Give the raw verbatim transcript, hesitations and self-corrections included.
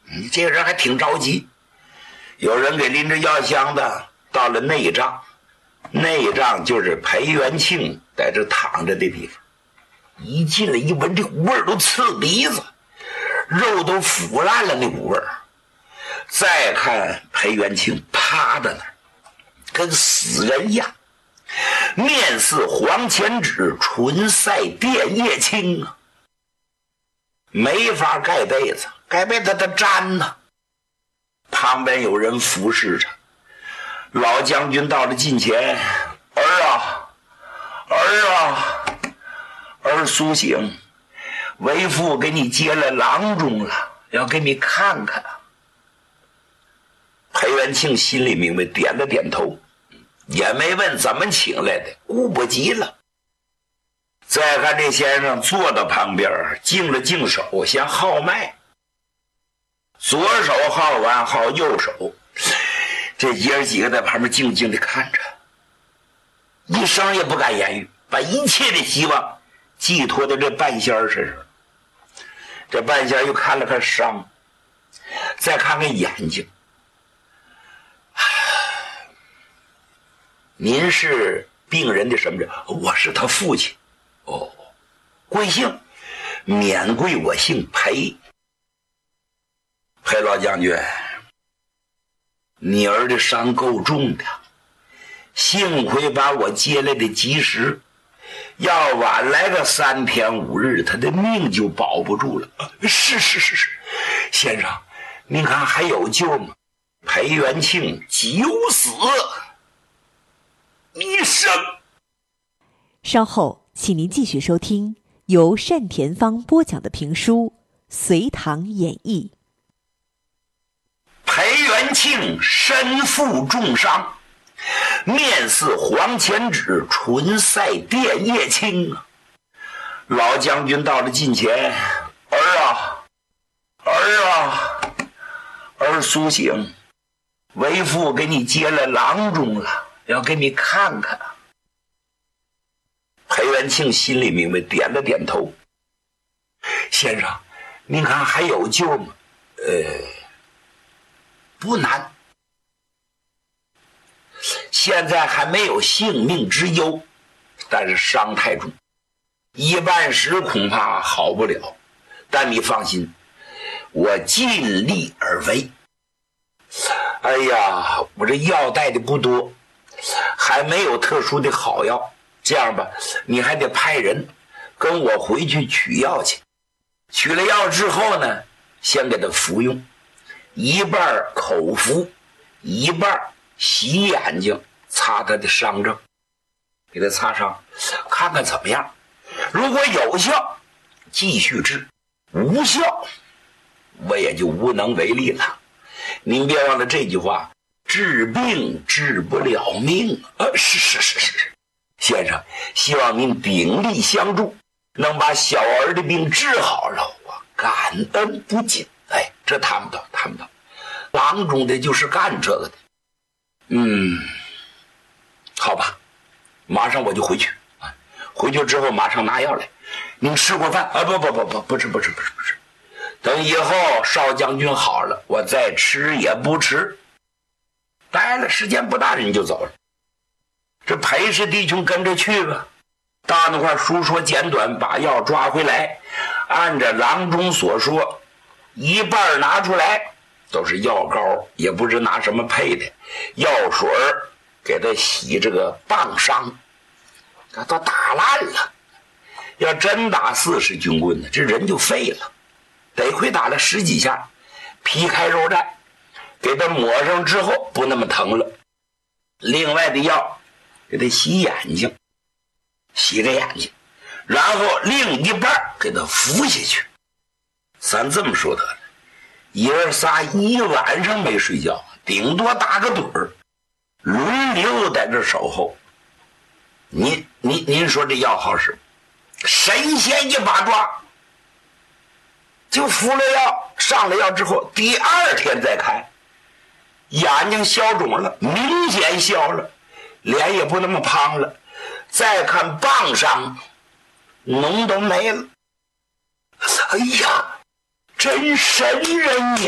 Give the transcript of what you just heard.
你这个人还挺着急。有人给拎着药箱子到了内帐，内帐就是裴元庆在这躺着的地方。一进来一闻，这股味儿都刺鼻子，肉都腐烂了那股味儿。再看裴元庆趴在那儿，跟死人一样，面似黄钱纸，唇赛电叶青啊，没法盖被子，盖被子它粘呐。旁边有人服侍着。老将军到了近前，儿啊，儿啊，儿苏醒，为父给你接来郎中了，要给你看看。裴元庆心里明白，点了点头，也没问怎么请来的，顾不及了。再看这先生坐到旁边，净了净手，先号脉，左手号完，号右手。这爷儿几个在旁边静静地看着，一声也不敢言语，把一切的希望寄托在这半仙儿身上。这半仙儿又看了看伤，再看看眼睛。您是病人的什么人？我是他父亲。哦，贵姓？免贵，我姓裴。裴老将军，你儿的伤够重的，幸亏把我接来的及时，要晚来个三天五日，他的命就保不住了。是是是是，先生，您看还有救吗？裴元庆九死一生。 稍后请您继续收听由单田芳播讲的评书《隋唐演义》。 裴元庆身负重伤，面似黄钱纸，唇赛电叶青啊。老将军到了近前，儿啊，儿啊，儿苏醒，为父给你接来郎中了，要给你看看。裴元庆心里明白，点了点头。先生，您看还有救吗？呃。不难，现在还没有性命之忧，但是伤太重，一半时恐怕好不了。但你放心，我尽力而为。哎呀，我这药带的不多，还没有特殊的好药。这样吧，你还得派人跟我回去取药去。取了药之后呢，先给他服用。一半口服，一半洗眼睛，擦他的伤症，给他擦伤，看看怎么样。如果有效，继续治；无效，我也就无能为力了。您别忘了这句话：治病治不了命。呃，是是是是，先生，希望您鼎力相助，能把小儿的病治好了，我感恩不尽。哎，这谈不到，谈不到。郎中的就是干这个的。嗯，好吧，马上我就回去。回去之后马上拿药来。您吃过饭啊？不不不不，不吃不吃不吃不吃。等以后少将军好了，我再吃也不迟。待了时间不大，人就走了。这裴氏弟兄跟着去吧。到那块书说简短，把药抓回来，按照郎中所说，一半拿出来都是药膏，也不知拿什么配的，药水给他洗这个棒伤，他都打烂了。要真打四十军棍呢，这人就废了，得亏打了十几下，皮开肉绽，给他抹上之后不那么疼了。另外的药给他洗眼睛，洗着眼睛，然后另一半给他服下去。咱这么说得了，爷儿仨一晚上没睡觉，顶多打个盹儿，轮流在这守候。您您您说这药好使，神仙一把抓，就服了药，上了药之后，第二天再看，眼睛消肿了，明显消了，脸也不那么胖了，再看棒上脓都没了。哎呀，真神人也！